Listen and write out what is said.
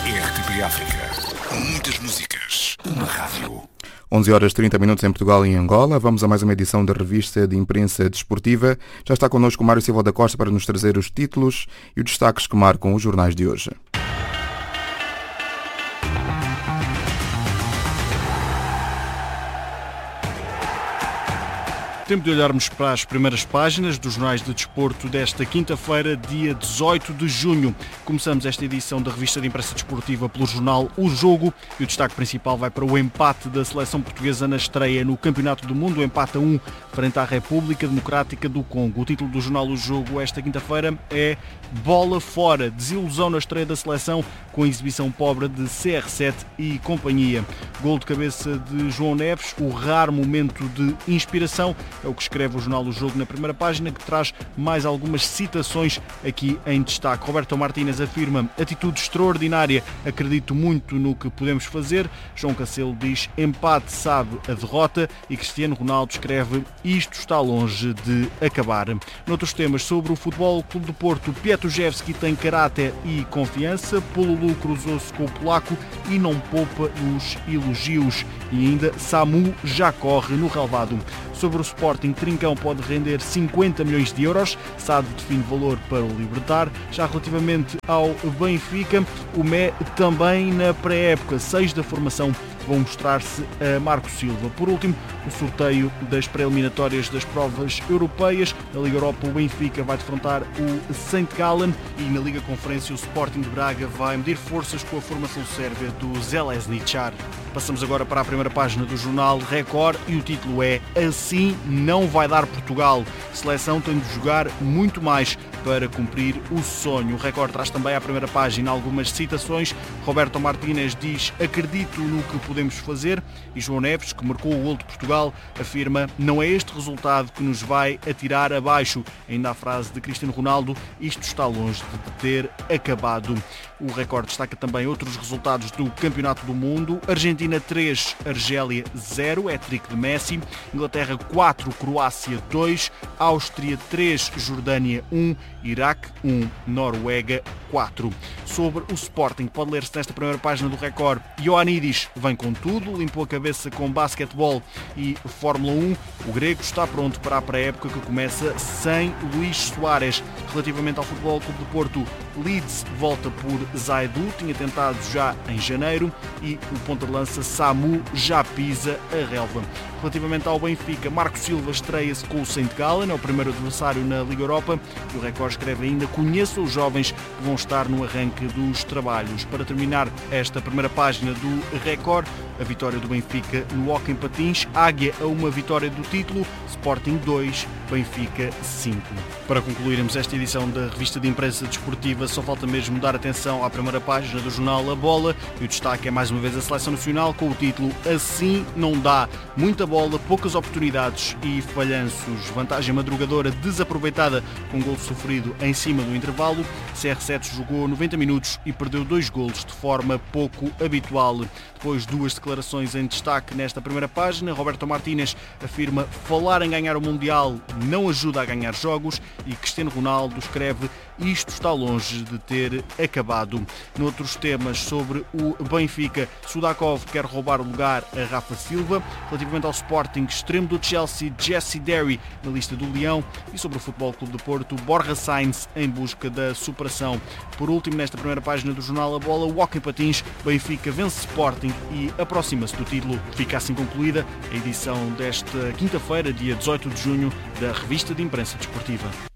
RTP África. Muitas músicas. Uma rádio. 11h30 em Portugal e em Angola. Vamos a mais uma edição da revista de imprensa desportiva. Já está connosco o Mário Silva da Costa para nos trazer os títulos e os destaques que marcam os jornais de hoje. Tempo de olharmos para as primeiras páginas dos jornais de desporto desta quinta-feira, dia 18 de junho. Começamos esta edição da revista de imprensa desportiva pelo jornal O Jogo e o destaque principal vai para o empate da seleção portuguesa na estreia no Campeonato do Mundo, o empate a 1 frente à República Democrática do Congo. O título do jornal O Jogo esta quinta-feira é Bola Fora, desilusão na estreia da seleção com a exibição pobre de CR7 e companhia. Gol de cabeça de João Neves, o raro momento de inspiração. É o que escreve o jornal O Jogo na primeira página, que traz mais algumas citações aqui em destaque. Roberto Martínez afirma: atitude extraordinária, acredito muito no que podemos fazer. João Cancelo diz: empate sabe a derrota. E Cristiano Ronaldo escreve: isto está longe de acabar. Noutros temas sobre o Futebol Clube do Porto, Pietruszewski tem caráter e confiança. Polulu cruzou-se com o polaco e não poupa nos elogios. E ainda Samu já corre no relvado. Sobre o Sporting, Trincão pode render 50 milhões de euros. SAD define valor para o libertar. Já relativamente ao Benfica, o Mé também na pré-época. 6 da formação vão mostrar-se a Marco Silva. Por último, o sorteio das pré-eliminatórias das provas europeias. Na Liga Europa, o Benfica vai defrontar o St. Gallen e na Liga Conferência, o Sporting de Braga vai medir forças com a formação sérvia do Željezničar. Passamos agora para a primeira página do jornal Record e o título é Assim não vai dar Portugal. A seleção tem de jogar muito mais para cumprir o sonho. O Record traz também à primeira página algumas citações. Roberto Martínez diz: acredito no que podemos fazer. E João Neves, que marcou o gol de Portugal, afirma: não é este resultado que nos vai atirar abaixo. Ainda a frase de Cristiano Ronaldo: isto está longe de ter acabado. O Record destaca também outros resultados do Campeonato do Mundo. Argentina 3, Argélia 0, hat-trick de Messi. Inglaterra 4, Croácia 2, Áustria 3, Jordânia 1, Iraque 1, Noruega 4. Sobre o Sporting, pode ler-se nesta primeira página do Record: Ioannidis vem com tudo, limpou a cabeça com basquetebol e Fórmula 1. O grego está pronto para a pré-época que começa sem Luís Soares. Relativamente ao Futebol Clube do Porto, Leeds volta por Zaidu, tinha tentado já em janeiro, e o ponta de lança Samu já pisa a relva. Relativamente ao Benfica, Marco Silva estreia-se com o St. Gallen, é o primeiro adversário na Liga Europa. O Record escreve ainda: conheça os jovens que vão estar no arranque dos trabalhos. Para terminar esta primeira página do Record, a vitória do Benfica no hóquei em patins, Águia a uma vitória do título, Sporting 2, Benfica 5. Para concluirmos esta edição da revista de imprensa desportiva, só falta mesmo dar atenção à primeira página do jornal A Bola, e o destaque é mais uma vez a seleção nacional com o título Assim não dá. Muita bola, poucas oportunidades e falhanços. Vantagem madrugadora desaproveitada com gol sofrido em cima do intervalo. CR7 jogou 90 minutos e perdeu 2 golos de forma pouco habitual. Depois, 2 declarações em destaque nesta primeira página. Roberto Martínez afirma: falar em ganhar o Mundial não ajuda a ganhar jogos. E Cristiano Ronaldo escreve: isto está longe de ter acabado. Noutros temas sobre o Benfica, Sudakov quer roubar o lugar a Rafa Silva. Relativamente ao Sporting, extremo do Chelsea, Jesse Derry na lista do Leão. E sobre o Futebol Clube do Porto, Borja Sainz em busca da superação. Por último, nesta primeira página do jornal A Bola, o hóquei em patins, Benfica vence Sporting e aproxima-se do título. Fica assim concluída a edição desta quinta-feira, dia 18 de junho, da revista de imprensa desportiva.